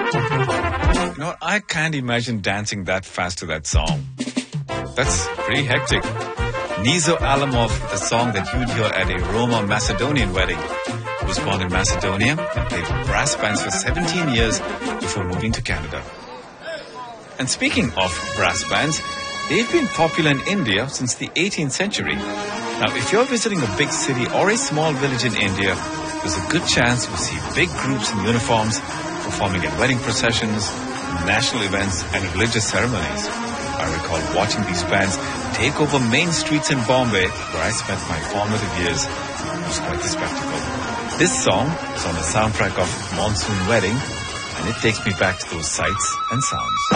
You know what? I can't imagine dancing that fast to that song. That's pretty hectic. Nizo Alamov, the song that you'd hear at a Roma Macedonian wedding, was born in Macedonia and played with brass bands for 17 years before moving to Canada. And speaking of brass bands, they've been popular in India since the 18th century. Now, if you're visiting a big city or a small village in India, there's a good chance you'll see big groups in uniforms performing at wedding processions, national events, and religious ceremonies. I recall watching these bands take over main streets in Bombay, where I spent my formative years. It was quite the spectacle. This song is on the soundtrack of Monsoon Wedding, and it takes me back to those sights and sounds.